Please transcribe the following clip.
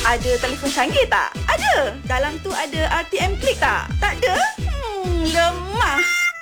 Ada telefon canggih tak? Ada. Dalam tu ada RTM Klik tak? Tak ada? Lemah.